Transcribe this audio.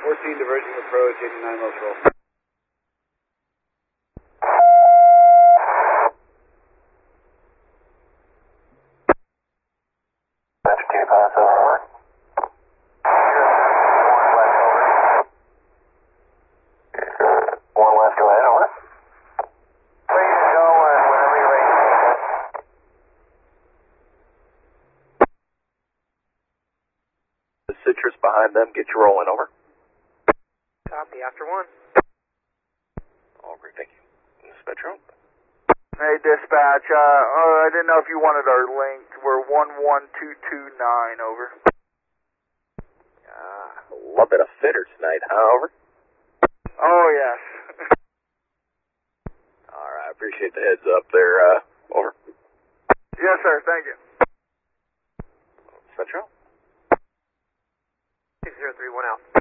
14 diverging approach, 89 miles roll. Citrus behind them, get you rolling, over. Copy, after 1. All great, thank you. Spectrum. Hey, dispatch, I didn't know if you wanted our link. We're 11229, over. A little bit of fitter tonight, huh, over? Oh, yes. All right, appreciate the heads up there, over. Yes, sir, thank you. Spectrum. 6031 out.